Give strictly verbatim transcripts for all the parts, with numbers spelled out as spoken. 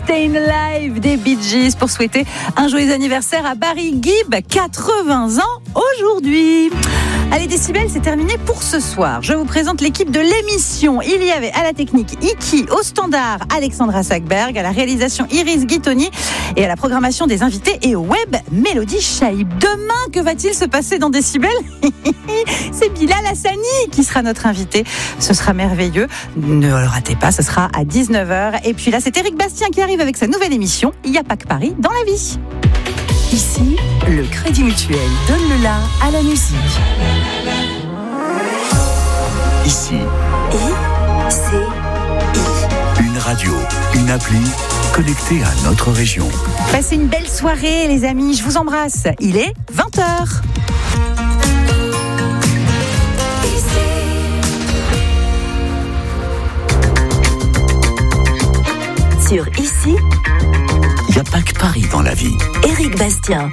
Staying Alive des Bee Gees pour souhaiter un joyeux anniversaire à Barry Gibb, quatre-vingts ans aujourd'hui. Allez Décibel, c'est terminé pour ce soir. Je vous présente l'équipe de l'émission. Il y avait à la technique Iki, au standard Alexandra Sackberg, à la réalisation Iris Guitoni et à la programmation des invités et au web Mélodie Chaïb. Demain, que va-t-il se passer dans Décibel? C'est Bilal Hassani qui sera notre invité. Ce sera merveilleux. Ne le ratez pas, ce sera à dix-neuf heures. Et puis là, c'est Éric Bastien qui arrive avec sa nouvelle émission. Il n'y a pas que Paris dans la vie. Ici, le Crédit Mutuel donne le la à la musique. Ici, I, C, I. une radio, une appli connectée à notre région. Passez une belle soirée, les amis. Je vous embrasse. Il est vingt heures. Sur Ici, Il n'y a pas que Paris dans la vie. Éric Bastien.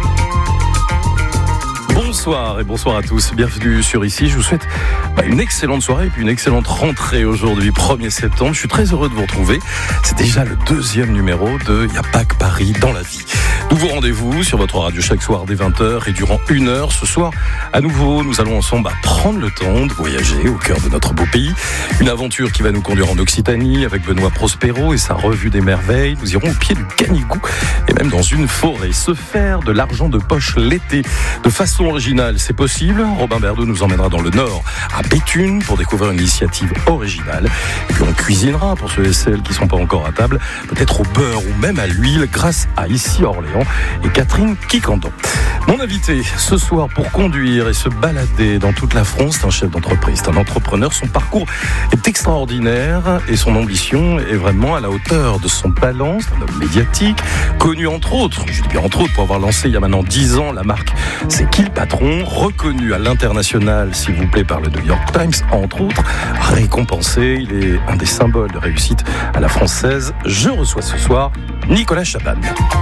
Bonsoir et bonsoir à tous, bienvenue sur Ici. Je vous souhaite une excellente soirée et puis une excellente rentrée aujourd'hui, premier septembre. Je suis très heureux de vous retrouver. C'est déjà le deuxième numéro de Il n'y a pas que Paris dans la vie. Nouveau rendez-vous sur votre radio chaque soir dès vingt heures et durant une heure. Ce soir, à nouveau, nous allons ensemble prendre le temps de voyager au cœur de notre beau pays. Une aventure qui va nous conduire en Occitanie avec Benoît Prospero et sa revue des merveilles. Nous irons au pied du Canigou et même dans une forêt. Se faire de l'argent de poche l'été de façon originale, c'est possible. Robin Berdot nous emmènera dans le Nord, à Béthune, pour découvrir une initiative originale. Et puis on cuisinera, pour ceux et celles qui ne sont pas encore à table, peut-être au beurre ou même à l'huile, grâce à Ici Orléans et Catherine Quicandon. Mon invité ce soir pour conduire et se balader dans toute la France, c'est un chef d'entreprise, c'est un entrepreneur. Son parcours est extraordinaire et son ambition est vraiment à la hauteur de son talent. C'est un homme médiatique, connu entre autres, je dis bien entre autres, pour avoir lancé il y a maintenant dix ans la marque C'est qui le patron, reconnu à l'international, s'il vous plaît, par le New York Times, entre autres, récompensé. Il est un des symboles de réussite à la française. Je reçois ce soir Nicolas Chaban.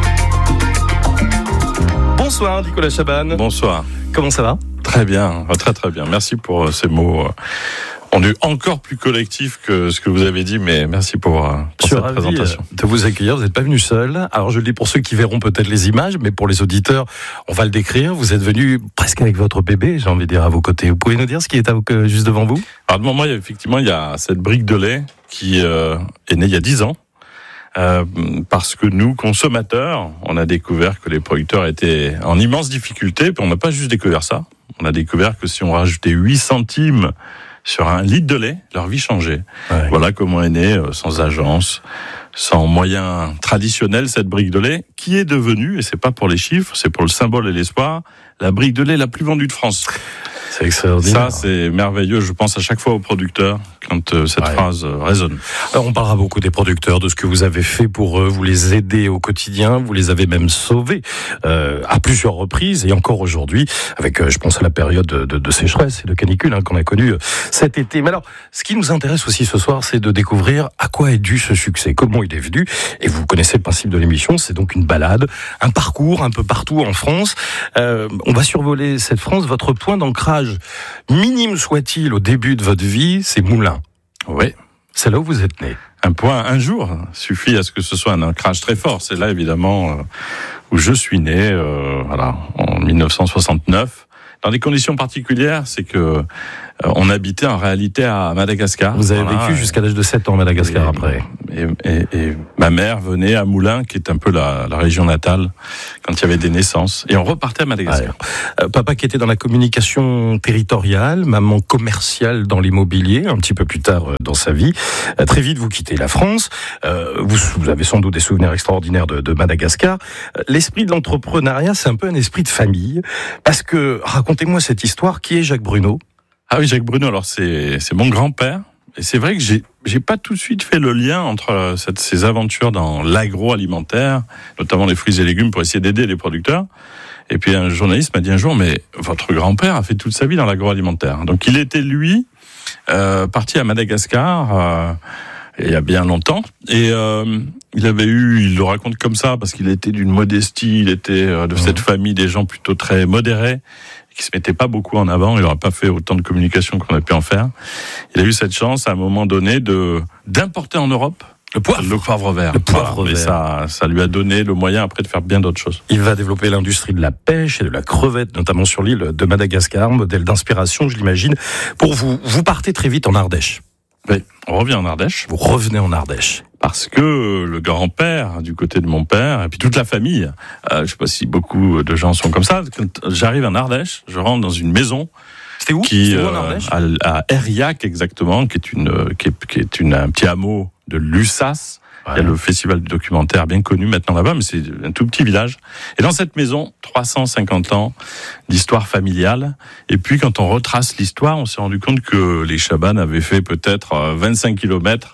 Bonsoir Nicolas Chaban. Bonsoir. Comment ça va ? Très bien, très très bien. Merci pour ces mots rendus encore plus collectifs que ce que vous avez dit, mais merci pour, pour cette présentation. De vous accueillir, vous n'êtes pas venu seul. Alors je le dis pour ceux qui verront peut-être les images, mais pour les auditeurs, on va le décrire. Vous êtes venu presque avec votre bébé, j'ai envie de dire, à vos côtés. Vous pouvez nous dire ce qui est à vous, juste devant vous ? Alors devant moi, il y a, effectivement, il y a cette brique de lait qui euh, est née il y a dix ans. Euh, parce que nous, consommateurs, on a découvert que les producteurs étaient en immense difficulté. Puis on n'a pas juste découvert ça. On a découvert que si on rajoutait huit centimes sur un litre de lait, leur vie changeait. Ouais. Voilà comment est née, euh, sans agence, sans moyens traditionnels, cette brique de lait, qui est devenue, et c'est pas pour les chiffres, c'est pour le symbole et l'espoir, la brique de lait la plus vendue de France. C'est extraordinaire. Ça, c'est merveilleux. Je pense à chaque fois aux producteurs quand euh, cette ouais. phrase euh, résonne. Alors, on parlera beaucoup des producteurs, de ce que vous avez fait pour eux. Vous les aidez au quotidien. Vous les avez même sauvés euh, à plusieurs reprises et encore aujourd'hui, avec, euh, je pense à la période de, de, de sécheresse et de canicule hein, qu'on a connue euh, cet été. Mais alors, ce qui nous intéresse aussi ce soir, c'est de découvrir à quoi est dû ce succès, comment il est venu. Et vous connaissez le principe de l'émission, c'est donc une balade, un parcours un peu partout en France. Euh, on va survoler cette France. Votre point d'ancrage, minime soit-il au début de votre vie, c'est Moulins. Oui. C'est là où vous êtes né. Un point, un jour, suffit à ce que ce soit un ancrage très fort. C'est là, évidemment, euh, où je suis né, euh, voilà, en dix-neuf cent soixante-neuf. Dans des conditions particulières, c'est que euh, on habitait en réalité à Madagascar. Vous avez voilà, vécu jusqu'à l'âge de sept ans à Madagascar et, après. Et, et, et ma mère venait à Moulins, qui est un peu la, la région natale, quand il y avait des naissances. Et on repartait à Madagascar. Ouais. Euh, papa qui était dans la communication territoriale, maman commerciale dans l'immobilier, un petit peu plus tard euh, dans sa vie. Euh, très vite, vous quittez la France. Euh, vous, vous avez sans doute des souvenirs extraordinaires de, de Madagascar. Euh, l'esprit de l'entrepreneuriat, c'est un peu un esprit de famille. Parce que, racontez-moi cette histoire. Qui est Jacques Bruno ? Ah oui, Jacques Bruno, alors c'est, c'est mon grand-père. Et c'est vrai que j'ai, j'ai pas tout de suite fait le lien entre cette, ces aventures dans l'agroalimentaire, notamment les fruits et légumes, pour essayer d'aider les producteurs. Et puis un journaliste m'a dit un jour, mais votre grand-père a fait toute sa vie dans l'agroalimentaire. Donc il était, lui, euh, parti à Madagascar euh, il y a bien longtemps. Et euh, il avait eu, il le raconte comme ça, parce qu'il était d'une modestie, il était euh, de cette famille des gens plutôt très modérés, qui se mettait pas beaucoup en avant. Il n'aurait pas fait autant de communication qu'on a pu en faire. Il a eu cette chance, à un moment donné, de d'importer en Europe Le poivre. Le poivre vert. Le poivre voilà. vert. Et ça, ça lui a donné le moyen après de faire bien d'autres choses. Il va développer l'industrie de la pêche et de la crevette, notamment sur l'île de Madagascar, modèle d'inspiration, je l'imagine. Pour vous, vous partez très vite en Ardèche. Oui, on revient en Ardèche. Vous revenez en Ardèche. Parce que le grand-père, du côté de mon père, et puis toute la famille, euh, je ne sais pas si beaucoup de gens sont comme ça, quand j'arrive en Ardèche, je rentre dans une maison. C'était où qui, C'était où en euh, Ardèche à, à Airillac exactement, qui est, une, qui est, qui est une, un petit hameau de Lussas. Ouais. Il y a le festival du documentaire bien connu maintenant là-bas, mais c'est un tout petit village. Et dans cette maison, trois cent cinquante ans d'histoire familiale. Et puis quand on retrace l'histoire, on s'est rendu compte que les Chabannes avaient fait peut-être vingt-cinq kilomètres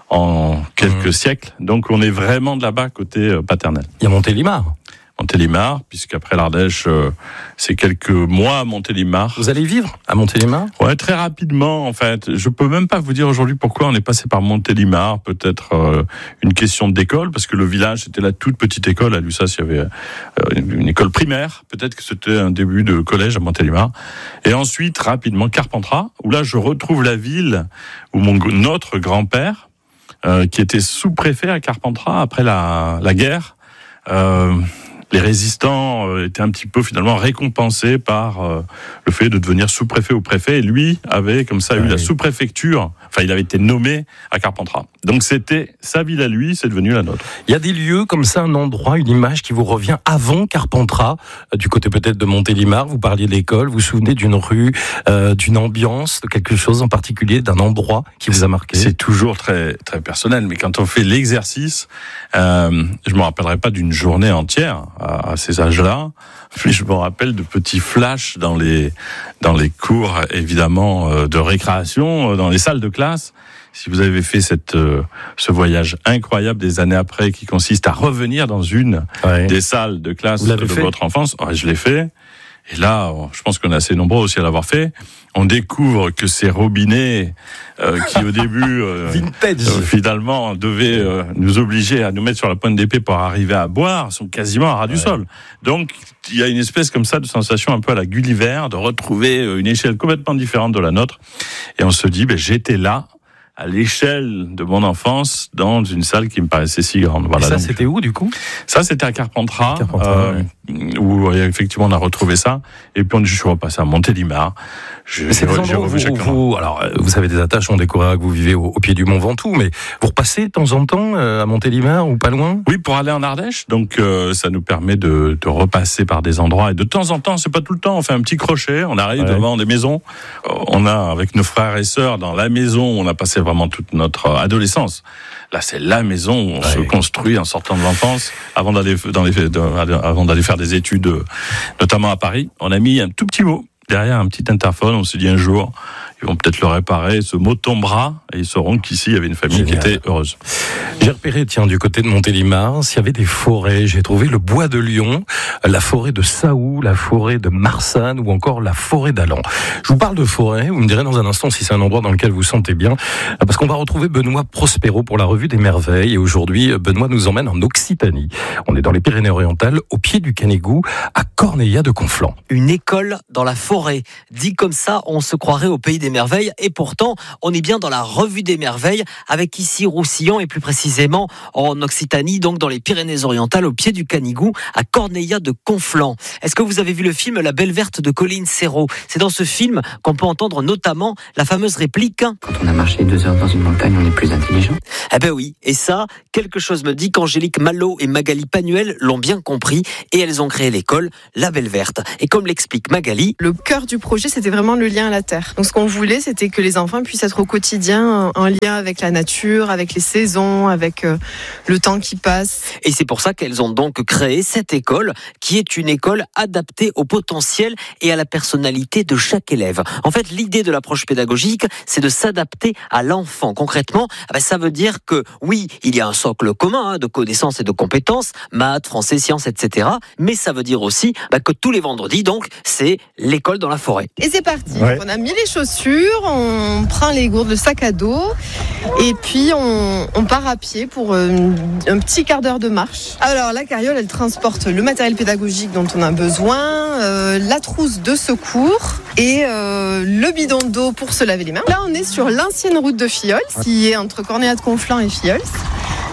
en quelques mmh. siècles. Donc on est vraiment de là-bas côté paternel. Il y a Montélimar. Montélimar, puisqu'après l'Ardèche, euh, c'est quelques mois à Montélimar. Vous allez vivre à Montélimar ? Ouais, très rapidement, en fait. Je peux même pas vous dire aujourd'hui pourquoi on est passé par Montélimar. Peut-être euh, une question d'école, parce que le village, c'était la toute petite école. À Lussas, il y avait euh, une école primaire. Peut-être que c'était un début de collège à Montélimar. Et ensuite, rapidement, Carpentras, où là, je retrouve la ville où mon, notre grand-père, euh, qui était sous-préfet à Carpentras après la, la guerre, euh, les résistants euh, étaient un petit peu finalement récompensés par euh, le fait de devenir sous-préfet ou préfet. Et lui avait comme ça ouais. eu la sous-préfecture. Enfin, il avait été nommé à Carpentras. Donc c'était sa ville à lui, c'est devenu la nôtre. Il y a des lieux comme ça, un endroit, une image qui vous revient avant Carpentras, du côté peut-être de Montélimar. Vous parliez de l'école, vous vous souvenez d'une rue, euh, d'une ambiance, de quelque chose en particulier, d'un endroit qui vous a marqué? C'est toujours très très personnel, mais quand on fait l'exercice, euh, je me rappellerai pas d'une journée entière à, à ces âges-là, mais je me rappelle de petits flashs dans les dans les cours évidemment de récréation, dans les salles de classe. Si vous avez fait cette, euh, ce voyage incroyable des années après qui consiste à revenir dans une ouais. des salles de classe de fait votre enfance, ouais, je l'ai fait. Et là, je pense qu'on est assez nombreux aussi à l'avoir fait. On découvre que ces robinets euh, qui au début euh, Vintage. Euh, finalement devaient euh, nous obliger à nous mettre sur la pointe d'épée pour arriver à boire sont quasiment à ras du ouais. sol. Donc il y a une espèce comme ça de sensation un peu à la Gulliver de retrouver une échelle complètement différente de la nôtre. Et on se dit, ben j'étais là à l'échelle de mon enfance dans une salle qui me paraissait si grande. Voilà. Et ça, donc, c'était où, du coup? Ça, c'était à Carpentras, Carpentras euh, ouais. où effectivement on a retrouvé ça. Et puis je suis repassé à Montélimar. Je, c'est des endroits où vous, vous, alors, vous avez des attaches, on découvrira que vous vivez au, au pied du Mont Ventoux, mais vous repassez de temps en temps à Montélimar ou pas loin? Oui, pour aller en Ardèche. Donc euh, ça nous permet de, de repasser par des endroits. Et de temps en temps, c'est pas tout le temps, on fait un petit crochet, on arrive ouais. devant des maisons. On a, avec nos frères et sœurs, dans la maison, on a passé vraiment toute notre adolescence. Là, c'est la maison où on ouais. se construit en sortant de l'enfance, avant d'aller dans les, de, avant d'aller faire des études, notamment à Paris. On a mis un tout petit mot derrière un petit interphone. On s'est dit un jour, ils vont peut-être le réparer. Ce mot tombera et ils sauront qu'ici il y avait une famille Génial. Qui était heureuse. J'ai repéré, tiens, du côté de Montélimar, s'il y avait des forêts, j'ai trouvé le bois de Lyon, la forêt de Saou, la forêt de Marsanne ou encore la forêt d'Allan. Je vous parle de forêt, vous me direz dans un instant si c'est un endroit dans lequel vous vous sentez bien, parce qu'on va retrouver Benoît Prospero pour la Revue des Merveilles. Et aujourd'hui, Benoît nous emmène en Occitanie. On est dans les Pyrénées-Orientales, au pied du Canigou, à Corneilla de Conflans. Une école dans la forêt. Dit comme ça, on se croirait au pays des merveilles. Et pourtant, on est bien dans la Revue des Merveilles, avec ici Roussillon et plus précisément en Occitanie, donc dans les Pyrénées-Orientales, au pied du Canigou, à Corneilla de Conflans. Est-ce que vous avez vu le film La Belle Verte de Colline Serrault? C'est dans ce film qu'on peut entendre notamment la fameuse réplique « Quand on a marché deux heures dans une montagne, on est plus intelligent ». Eh ben oui, et ça, quelque chose me dit qu'Angélique Malo et Magali Panuel l'ont bien compris et elles ont créé l'école La Belle Verte. Et comme l'explique Magali, le cœur du projet, c'était vraiment le lien à la terre. Donc ce qu'on voulait, c'était que les enfants puissent être au quotidien en lien avec la nature, avec les saisons, avec euh, le temps qui passe. Et c'est pour ça qu'elles ont donc créé cette école, qui est une école adaptée au potentiel et à la personnalité de chaque élève. En fait, l'idée de l'approche pédagogique, c'est de s'adapter à l'enfant. Concrètement, eh ben, ça veut dire que oui, il y a un socle commun hein, de connaissances et de compétences, maths, français, sciences, et cetera. Mais ça veut dire aussi bah, que tous les vendredis, donc, c'est l'école dans la forêt. Et c'est parti. Ouais. On a mis les chaussures, on prend les gourdes, le sac à dos, et puis on, on part à pied pour un, un petit quart d'heure de marche. Alors la carriole, elle transporte le matériel pédagogique dont on a besoin, euh, la trousse de secours et euh, le bidon d'eau pour se laver les mains. Là, on est sur l'ancienne route de Filleul, qui est entre Corneilla de Conflans et Filleul.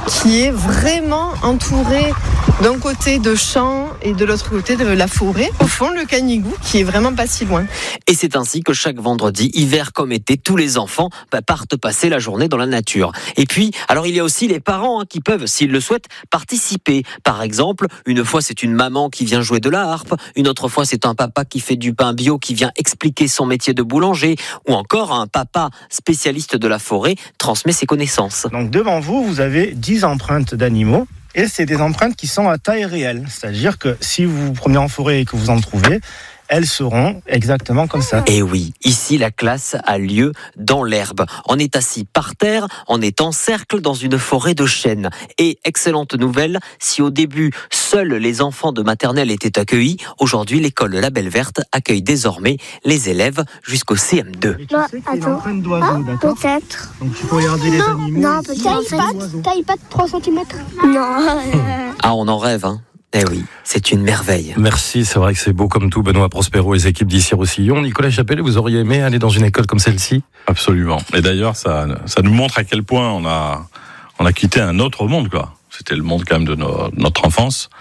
qui est vraiment entouré d'un côté de champs et de l'autre côté de la forêt. Au fond, le Canigou, qui est vraiment pas si loin. Et c'est ainsi que chaque vendredi, hiver comme été, tous les enfants bah, partent passer la journée dans la nature. Et puis, alors il y a aussi les parents hein, qui peuvent, s'ils le souhaitent, participer. Par exemple, une fois c'est une maman qui vient jouer de la harpe, une autre fois c'est un papa qui fait du pain bio qui vient expliquer son métier de boulanger, ou encore un papa spécialiste de la forêt transmet ses connaissances. Donc devant vous, vous avez dix empreintes d'animaux. Et c'est des empreintes qui sont à taille réelle. C'est-à-dire que si vous vous promenez en forêt et que vous en trouvez, elles seront exactement comme ça. Et oui, ici la classe a lieu dans l'herbe. On est assis par terre, on est en cercle dans une forêt de chênes. Et excellente nouvelle, si au début seuls les enfants de maternelle étaient accueillis, aujourd'hui l'école La Belle Verte accueille désormais les élèves jusqu'au C M deux. Et tu sais que c'est une empreinte d'oiseau, ah, d'accord ? Peut-être. Donc tu peux regarder les animaux. Non, peut-être. Taille pas, taille pas de trois centimètres. Non. Ah, on en rêve, hein. Eh oui, c'est une merveille. Merci, c'est vrai que c'est beau comme tout. Benoît Prospero et les équipes d'Issy-Roussillon. Nicolas Chapellet, vous auriez aimé aller dans une école comme celle-ci ? Absolument. Et d'ailleurs, ça, ça nous montre à quel point on a, on a quitté un autre monde, quoi. C'était le monde quand même de nos, notre enfance.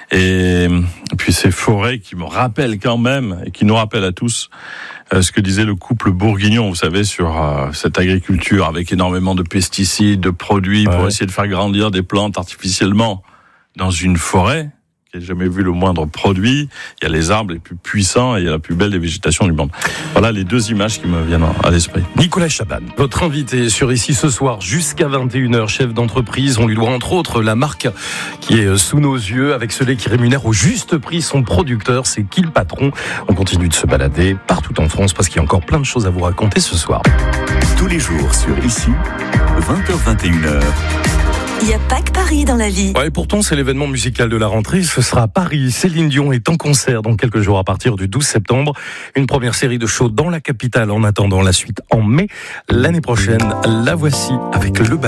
Et, et puis ces forêts qui me rappellent quand même, et qui nous rappellent à tous, euh, ce que disait le couple bourguignon, vous savez, sur euh, cette agriculture avec énormément de pesticides, de produits pour ouais. essayer de faire grandir des plantes artificiellement dans une forêt. J'ai jamais vu le moindre produit. Il y a les arbres les plus puissants et il y a la plus belle des végétations du monde. Voilà les deux images qui me viennent à l'esprit. Nicolas Chaban, votre invité sur Ici ce soir jusqu'à vingt et une heures, chef d'entreprise. On lui doit entre autres la marque qui est sous nos yeux avec ce lait qui rémunère au juste prix son producteur. C'est qui le patron ? On continue de se balader partout en France parce qu'il y a encore plein de choses à vous raconter ce soir. Tous les jours sur Ici, vingt heures vingt et une heures. Il n'y a pas que Paris dans la vie. Ouais, pourtant, c'est l'événement musical de la rentrée. Ce sera à Paris. Céline Dion est en concert dans quelques jours à partir du douze septembre. Une première série de shows dans la capitale en attendant la suite en mai. L'année prochaine, la voici avec le